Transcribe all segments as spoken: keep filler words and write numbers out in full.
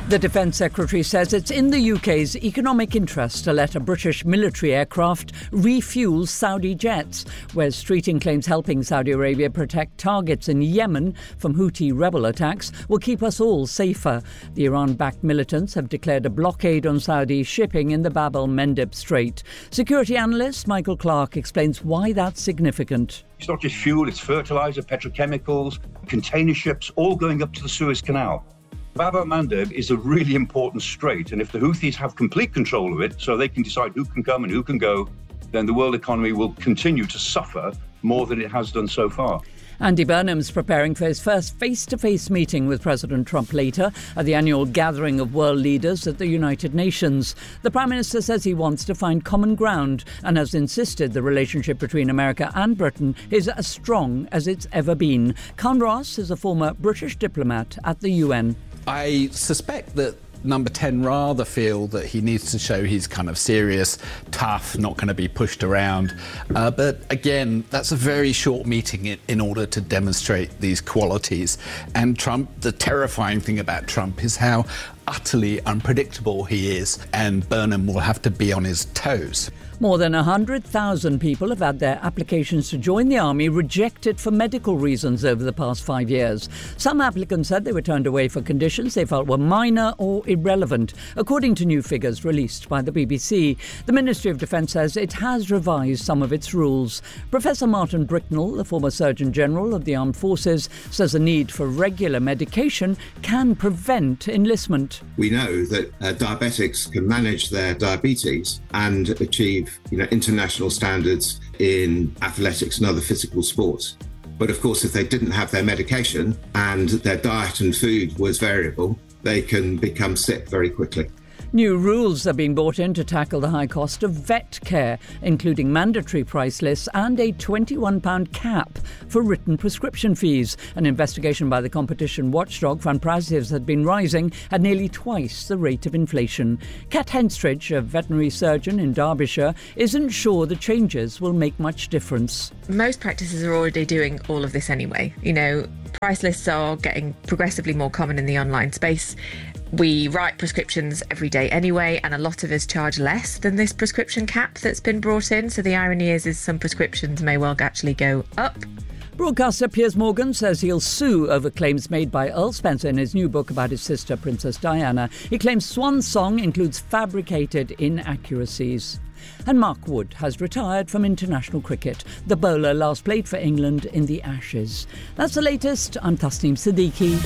The Defence Secretary says it's in the U K's economic interest to let a British military aircraft refuel Saudi jets, whereas Streeting claims helping Saudi Arabia protect targets in Yemen from Houthi rebel attacks will keep us all safer. The Iran-backed militants have declared a blockade on Saudi shipping in the Bab el-Mandeb Strait. Security analyst Michael Clark explains why that's significant. It's not just fuel, it's fertiliser, petrochemicals, container ships, all going up to the Suez Canal. Bab el-Mandeb is a really important strait, and if the Houthis have complete control of it, so they can decide who can come and who can go, then the world economy will continue to suffer more than it has done so far. Andy Burnham's preparing for his first face-to-face meeting with President Trump later at the annual gathering of world leaders at the United Nations. The Prime Minister says he wants to find common ground and has insisted the relationship between America and Britain is as strong as it's ever been. Con Ross is a former British diplomat at the U N. I suspect that Number ten rather feel that he needs to show he's kind of serious, tough, not going to be pushed around. Uh, but again, that's a very short meeting in, in order to demonstrate these qualities. And Trump, the terrifying thing about Trump is how utterly unpredictable he is, and Burnham will have to be on his toes. More than one hundred thousand people have had their applications to join the army rejected for medical reasons over the past five years. Some applicants said they were turned away for conditions they felt were minor or irrelevant, according to new figures released by the B B C. The Ministry of Defence says it has revised some of its rules. Professor Martin Bricknell, the former Surgeon General of the Armed Forces, says the need for regular medication can prevent enlistment. We know that uh, diabetics can manage their diabetes and achieve you know, international standards in athletics and other physical sports. But of course, if they didn't have their medication and their diet and food was variable, they can become sick very quickly. New rules are being brought in to tackle the high cost of vet care, including mandatory price lists and a twenty-one pound cap for written prescription fees. An investigation by the competition watchdog found prices had been rising at nearly twice the rate of inflation. Kat Henstridge, a veterinary surgeon in Derbyshire, isn't sure the changes will make much difference. Most practices are already doing all of this anyway. You know, price lists are getting progressively more common in the online space. We write prescriptions every day anyway, and a lot of us charge less than this prescription cap that's been brought in. So the irony is, is some prescriptions may well actually go up. Broadcaster Piers Morgan says he'll sue over claims made by Earl Spencer in his new book about his sister, Princess Diana. He claims Swan's song includes fabricated inaccuracies. And Mark Wood has retired from international cricket. The bowler last played for England in the Ashes. That's the latest. I'm Tasneem Siddiqui.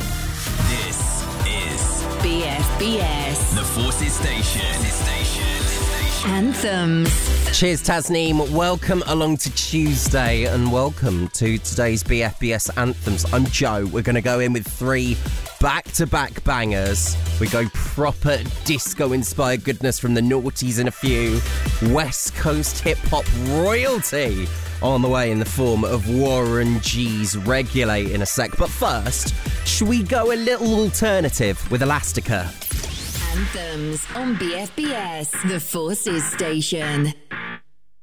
This is B F B S, the Forces Station. Anthems. Cheers, Tasneem. Welcome along to Tuesday and welcome to today's B F B S Anthems. I'm Joe. We're going to go in with three back-to-back bangers. We go proper disco-inspired goodness from the Naughties and a few West Coast hip-hop royalty on the way in the form of Warren G's Regulate in a sec. But first, should we go a little alternative with Elastica? Anthems on B F B S, the Forces Station.